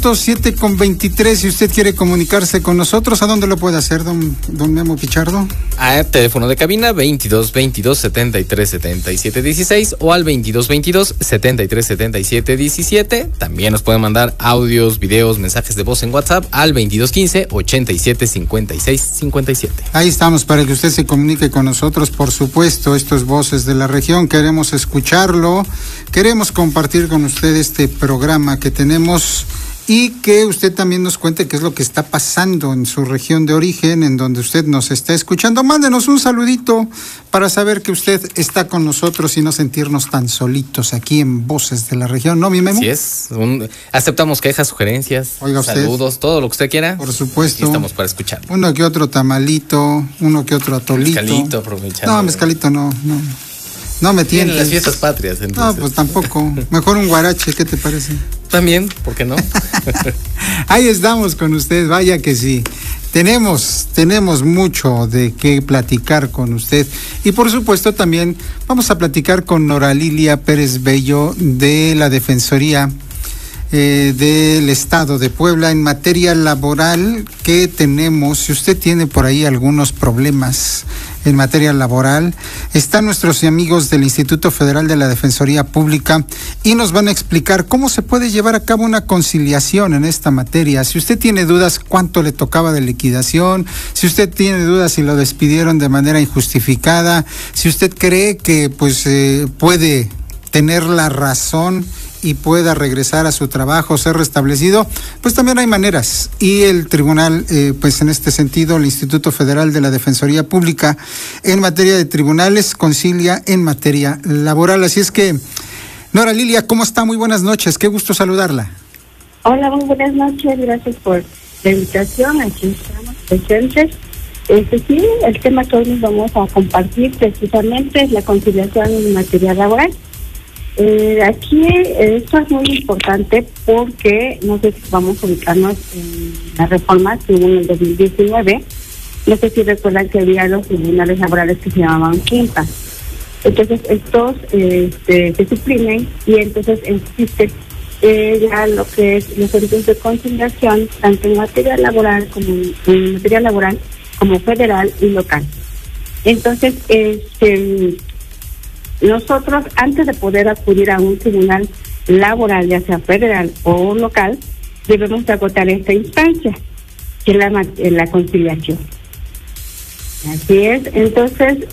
7:23, si usted quiere comunicarse con nosotros, ¿a dónde lo puede hacer, don Memo Pichardo? A teléfono de cabina 2222-7377-16 o al 2222-7377-17. También nos pueden mandar audios, videos, mensajes de voz en WhatsApp al 2215-875657. Ahí estamos para que usted se comunique con nosotros, por supuesto. Esto es Voces de la Región, queremos escucharlo, queremos compartir con usted este programa que tenemos y que usted también nos cuente qué es lo que está pasando en su región de origen, en donde usted nos está escuchando. Mándenos un saludito para saber que usted está con nosotros y no sentirnos tan solitos aquí en Voces de la Región, ¿no, mi Memo? Así es. Aceptamos quejas, sugerencias, saludos, todo lo que usted quiera. Por supuesto. Y estamos para escuchar. Uno que otro tamalito, uno que otro atolito. Mezcalito, aprovechando. No, mezcalito no. No me tientes. En las fiestas patrias, entonces. No, pues tampoco. Mejor un guarache, ¿qué te parece? También, ¿por qué no? Ahí estamos con usted, vaya que sí. Tenemos mucho de qué platicar con usted. Y por supuesto también vamos a platicar con Nora Lilia Pérez Bello de la Defensoría del Estado de Puebla en materia laboral que tenemos. Si usted tiene por ahí algunos problemas en materia laboral, están nuestros amigos del Instituto Federal de la Defensoría Pública y nos van a explicar cómo se puede llevar a cabo una conciliación en esta materia. Si usted tiene dudas cuánto le tocaba de liquidación, si usted tiene dudas si lo despidieron de manera injustificada, si usted cree que puede tener la razón y pueda regresar a su trabajo, ser restablecido, pues también hay maneras. Y el tribunal, en este sentido, el Instituto Federal de la Defensoría Pública, en materia de tribunales, concilia en materia laboral. Así es que, Nora Lilia, ¿cómo está? Muy buenas noches, qué gusto saludarla. Hola, muy buenas noches, gracias por la invitación, aquí estamos presentes. Sí, el tema que hoy nos vamos a compartir precisamente es la conciliación en materia laboral. Aquí esto es muy importante porque no sé si vamos a ubicarnos en la reforma que hubo en el 2019. No sé si recuerdan que había los tribunales laborales que se llamaban quintas. Entonces estos se suprimen y entonces existe ya lo que es los centros de conciliación tanto en materia laboral como federal y local. Entonces nosotros, antes de poder acudir a un tribunal laboral, ya sea federal o local, debemos de agotar esta instancia, que es la conciliación. Así es, entonces